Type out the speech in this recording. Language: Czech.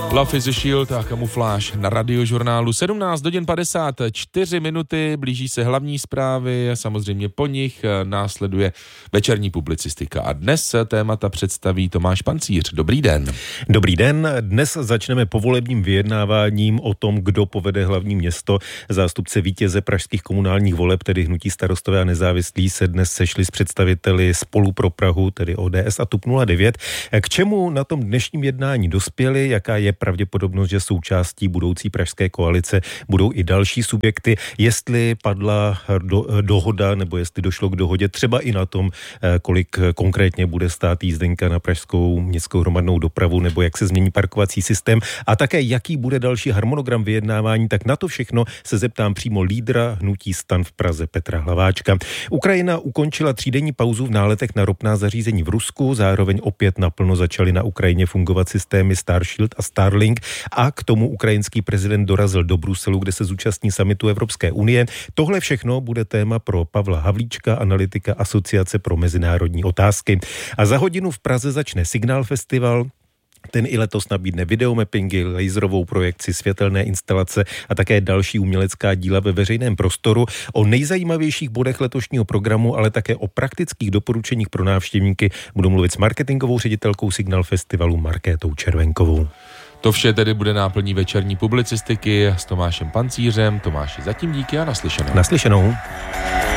Love is a Shield a Kamufláž na Radiožurnálu. 17 hodin 54 minuty, blíží se hlavní zprávy a samozřejmě po nich následuje večerní publicistika. A dnes témata představí Tomáš Pancíř. Dobrý den. Dobrý den. Dnes začneme povolebním vyjednáváním o tom, kdo povede hlavní město. Zástupce vítěze pražských komunálních voleb, tedy hnutí Starostové a nezávislí, se dnes sešli s představiteli Spolu pro Prahu, tedy ODS a TOP 09. K čemu na tom dnešním jednání dospěli, jaká je pravděpodobnost, že součástí budoucí pražské koalice budou i další subjekty, jestli padla dohoda nebo jestli došlo k dohodě třeba i na tom, kolik konkrétně bude stát jízdenka na pražskou městskou hromadnou dopravu nebo jak se změní parkovací systém a také jaký bude další harmonogram vyjednávání, tak na to všechno se zeptám přímo lídra hnutí STAN v Praze Petra Hlaváčka. Ukrajina ukončila 3denní pauzu v náletech na ropná zařízení v Rusku, zároveň opět naplno začaly na Ukrajině fungovat systémy Starshield a Starlink a k tomu ukrajinský prezident dorazil do Bruselu, kde se zúčastní summitu Evropské unie. Tohle všechno bude téma pro Pavla Havlíčka, analytika Asociace pro mezinárodní otázky. A za hodinu v Praze začne Signál Festival. Ten i letos nabídne videomappingy, laserovou projekci, světelné instalace a také další umělecká díla ve veřejném prostoru. O nejzajímavějších bodech letošního programu, ale také o praktických doporučeních pro návštěvníky budu mluvit s marketingovou ředitelkou Signál Festivalu Markétou Červenkovou. To vše tedy bude náplní večerní publicistiky s Tomášem Pancířem. Tomáši, zatím díky a naslyšenou. Naslyšenou.